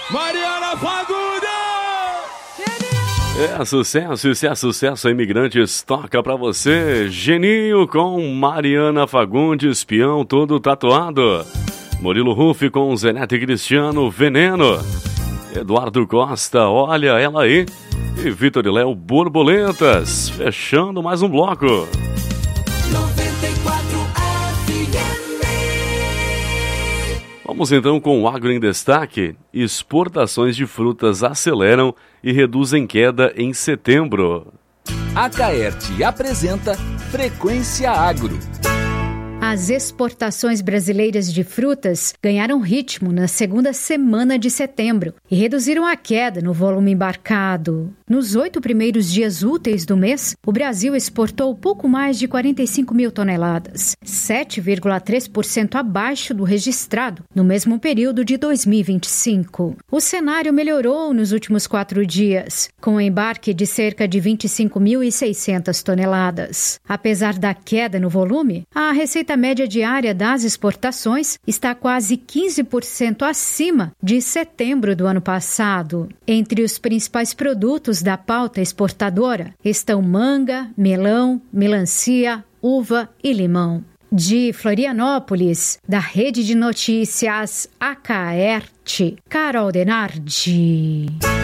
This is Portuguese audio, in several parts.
Mariana Fagundes! É sucesso, isso é sucesso. Imigrantes toca pra você. Geninho com Mariana Fagundes, peão todo tatuado. Murilo Ruff com Zenete Cristiano, Veneno. Eduardo Costa, olha ela aí. E Vitor e Léo, Borboletas. Fechando mais um bloco. 94 FM. Vamos então com o Agro em Destaque. Exportações de frutas aceleram e reduzem queda em setembro. A Caerte apresenta Frequência Agro. As exportações brasileiras de frutas ganharam ritmo na segunda semana de setembro e reduziram a queda no volume embarcado. Nos 8 primeiros dias úteis do mês, o Brasil exportou pouco mais de 45 mil toneladas, 7,3% abaixo do registrado no mesmo período de 2025. O cenário melhorou nos últimos 4 dias, com o embarque de cerca de 25.600 toneladas. Apesar da queda no volume, a receita média diária das exportações está quase 15% acima de setembro do ano passado. Entre os principais produtos da pauta exportadora estão manga, melão, melancia, uva e limão. De Florianópolis, da Rede de Notícias Acaerte, Carol Denardi.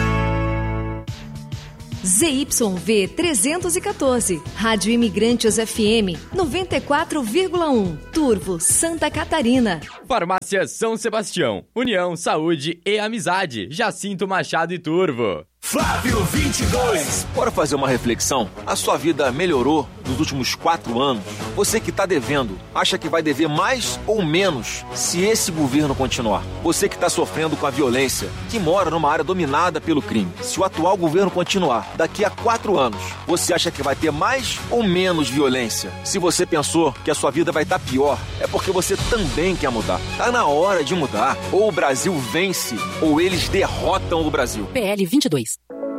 ZYV 314, Rádio Imigrantes FM 94,1, Turvo, Santa Catarina. Farmácia São Sebastião, União, Saúde e Amizade, Jacinto Machado e Turvo. Flávio 22. Bora fazer uma reflexão? A sua vida melhorou nos últimos 4 anos? Você que está devendo, acha que vai dever mais ou menos se esse governo continuar? Você que está sofrendo com a violência, que mora numa área dominada pelo crime, se o atual governo continuar, daqui a 4 anos, você acha que vai ter mais ou menos violência? Se você pensou que a sua vida vai estar pior, é porque você também quer mudar. Tá na hora de mudar. Ou o Brasil vence, ou eles derrotam o Brasil. PL 22.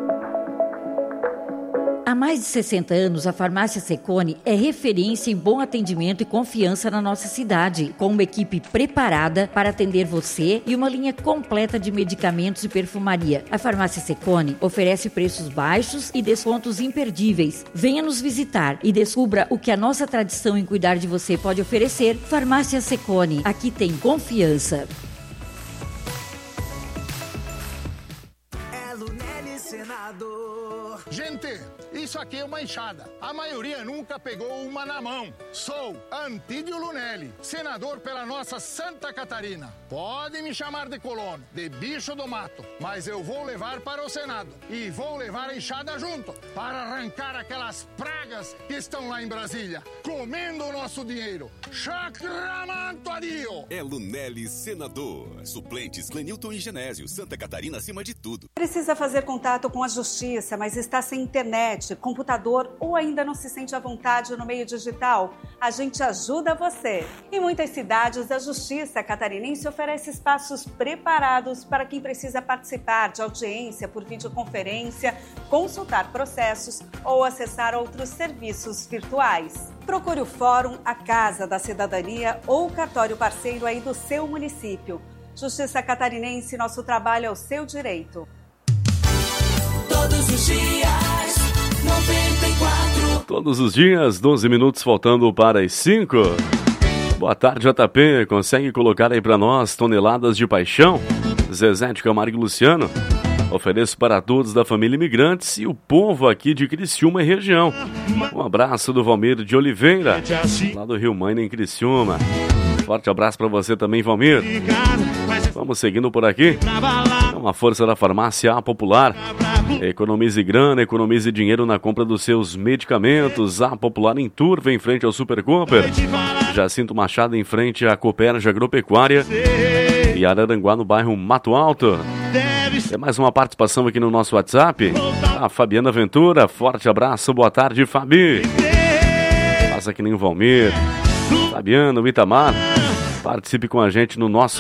Há mais de 60 anos, a Farmácia Secone é referência em bom atendimento e confiança na nossa cidade, com uma equipe preparada para atender você e uma linha completa de medicamentos e perfumaria. A Farmácia Secone oferece preços baixos e descontos imperdíveis. Venha nos visitar e descubra o que a nossa tradição em cuidar de você pode oferecer. Farmácia Secone, aqui tem confiança. Gente, isso aqui é uma enxada. A maioria nunca pegou uma na mão. Sou Antídio Lunelli, senador pela nossa Santa Catarina. Pode me chamar de colono, de bicho do mato, mas eu vou levar para o Senado. E vou levar a enxada junto, para arrancar aquelas pragas que estão lá em Brasília, comendo o nosso dinheiro. Chacramanto adio! É Lunelli, senador. Suplentes Clenilton e Genésio. Santa Catarina acima de tudo. Precisa fazer contato com a justiça, mas está sem internet, computador ou ainda não se sente à vontade no meio digital? A gente ajuda você. Em muitas cidades, a Justiça Catarinense oferece espaços preparados para quem precisa participar de audiência por videoconferência, consultar processos ou acessar outros serviços virtuais. Procure o Fórum, a Casa da Cidadania ou o cartório parceiro aí do seu município. Justiça Catarinense, nosso trabalho é o seu direito. Todos os dias, 94. Todos os dias, 12 minutos faltando para as 5. Boa tarde, JP. Consegue colocar aí para nós toneladas de paixão? Zezé de Camargo e Luciano. Ofereço para todos da família Imigrantes e o povo aqui de Criciúma e região. Um abraço do Valmir de Oliveira, lá do Rio Maina, em Criciúma. Forte abraço para você também, Valmir. Vamos seguindo por aqui. É uma força da farmácia A Popular. Economize grana, economize dinheiro na compra dos seus medicamentos. A Popular em Turva, em frente ao Super Cooper. Jacinto Machado, em frente à Cooperja Agropecuária. E Araranguá, no bairro Mato Alto. Tem mais uma participação aqui no nosso WhatsApp. A Fabiana Ventura. Forte abraço, boa tarde, Fabi. Passa que nem o Valmir. Fabiano, o Itamar. Participe com a gente no nosso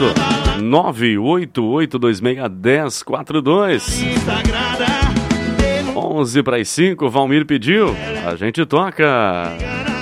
988261042. 11 para as 5, Valmir pediu. A gente toca.